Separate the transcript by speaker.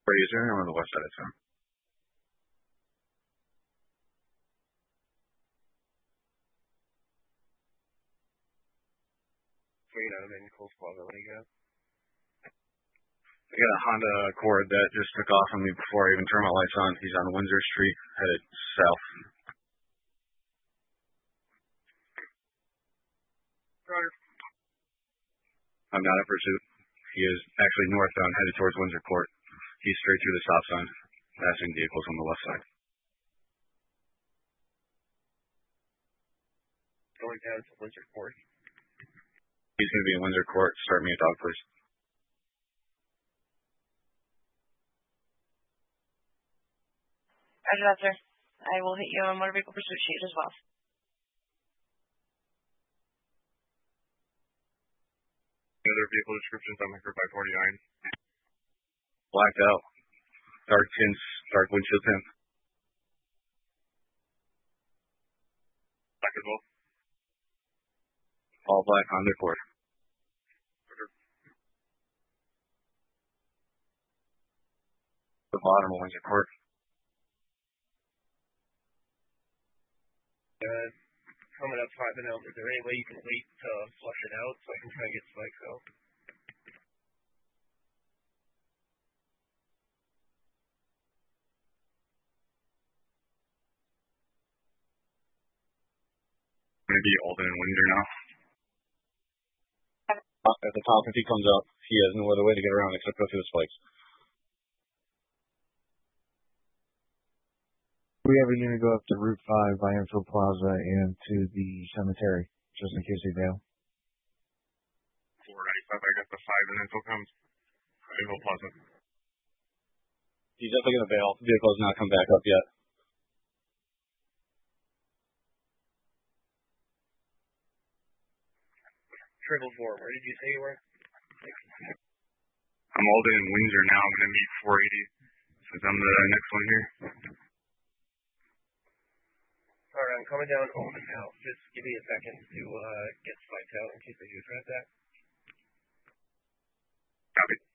Speaker 1: Fraser. I'm on the west side of town.
Speaker 2: I'm in Coles Plaza. What do you got?
Speaker 1: I got a Honda Accord that just took off on me before I even turned my lights on. He's on Windsor Street, headed south.
Speaker 2: Roger.
Speaker 1: I'm not in pursuit. He is actually northbound, headed towards Windsor Court. He's straight through the stop sign, passing vehicles on the left side.
Speaker 2: Going down to Windsor Court.
Speaker 1: He's going to be in Windsor Court. Start me a dog, please.
Speaker 3: Roger that, sir. I will hit you on motor vehicle pursuit sheet as well.
Speaker 2: Other vehicle descriptions on Micro 549.
Speaker 1: Blacked out. Dark tints, dark windshield tint.
Speaker 2: Black as well.
Speaker 1: All black Honda Accord. The bottom of Windsor Court.
Speaker 2: Coming up 5 and out. Is there any way you can wait to flush it out so I can try and get spikes out?
Speaker 1: Maybe Alden and Windsor now. At the top, if he comes up, he has no other way to get around except go through the spikes.
Speaker 4: We have a unit go up to Route 5 by Enfield Plaza and to the cemetery, just in case they bail.
Speaker 2: 495, I got the 5 and Enfield comes. Enfield Plaza.
Speaker 1: He's definitely going to bail. The vehicle has not come back up yet.
Speaker 2: Triple 4, where did you say you were?
Speaker 1: I'm Alden and Windsor now. I'm going to meet 480 since I'm the next one here.
Speaker 2: Alright, I'm coming down Alden now. Just give me a second to get spiked out in case I do try that.
Speaker 1: Copy.